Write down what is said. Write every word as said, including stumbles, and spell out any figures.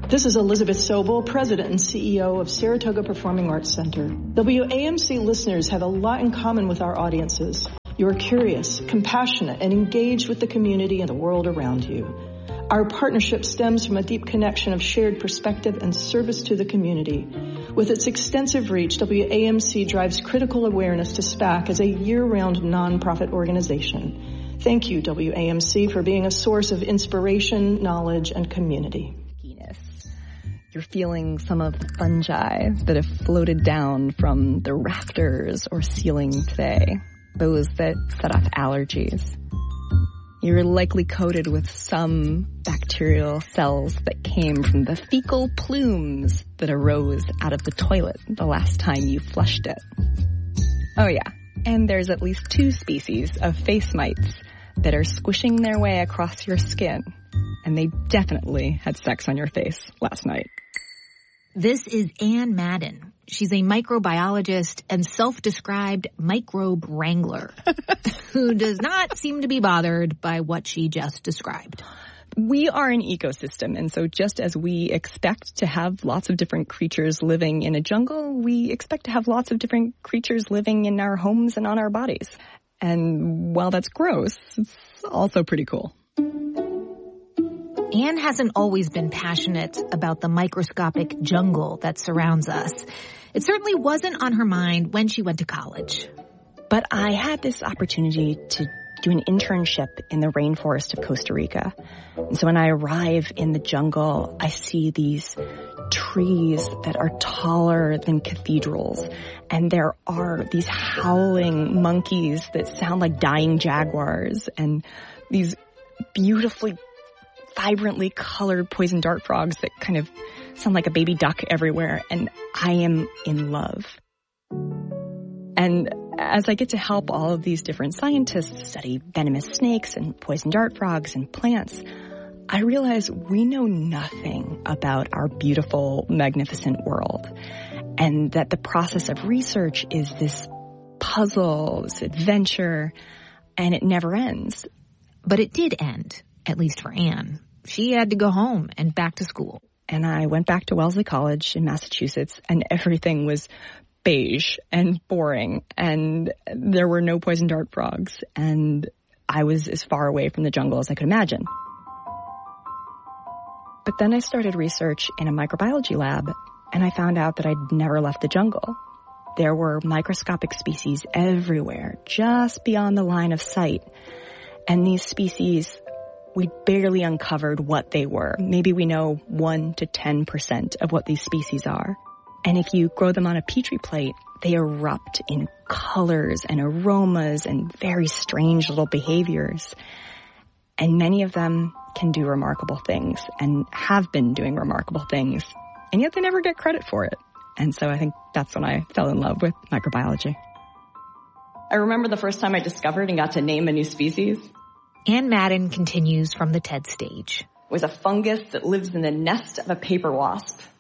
This is Elizabeth Sobel, President and C E O of Saratoga Performing Arts Center. W A M C listeners have a lot in common with our audiences. You are curious, compassionate, and engaged with the community and the world around you. Our partnership stems from a deep connection of shared perspective and service to the community. With its extensive reach, W A M C drives critical awareness to SPAC as a year-round nonprofit organization. Thank you, W A M C, for being a source of inspiration, knowledge, and community. You're feeling some of the fungi that have floated down from the rafters or ceiling today, those that set off allergies. You're likely coated with some bacterial cells that came from the fecal plumes that arose out of the toilet the last time you flushed it. Oh yeah, and there's at least two species of face mites that are squishing their way across your skin, and they definitely had sex on your face last night. This is Ann Madden. She's a microbiologist and self-described microbe wrangler who does not seem to be bothered by what she just described. We are an ecosystem, and so just as we expect to have lots of different creatures living in a jungle, we expect to have lots of different creatures living in our homes and on our bodies. And while that's gross, it's also pretty cool. Anne hasn't always been passionate about the microscopic jungle that surrounds us. It certainly wasn't on her mind when she went to college. But I had this opportunity to do an internship in the rainforest of Costa Rica. And so when I arrive in the jungle, I see these trees that are taller than cathedrals. And there are these howling monkeys that sound like dying jaguars, and these beautifully vibrantly colored poison dart frogs that kind of sound like a baby duck everywhere, and I am in love. And as I get to help all of these different scientists study venomous snakes and poison dart frogs and plants, I realize we know nothing about our beautiful, magnificent world, and that the process of research is this puzzle, this adventure, and it never ends. But it did end, at least for Anne. She had to go home and back to school. And I went back to Wellesley College in Massachusetts, and everything was beige and boring, and there were no poison dart frogs, and I was as far away from the jungle as I could imagine. But then I started research in a microbiology lab, and I found out that I'd never left the jungle. There were microscopic species everywhere, just beyond the line of sight. And these species, we barely uncovered what they were. Maybe we know one to ten percent of what these species are. And if you grow them on a Petri plate, they erupt in colors and aromas and very strange little behaviors. And many of them can do remarkable things and have been doing remarkable things. And yet they never get credit for it. And so I think that's when I fell in love with microbiology. I remember the first time I discovered and got to name a new species. Ann Madden continues from the TED stage. It was a fungus that lives in the nest of a paper wasp.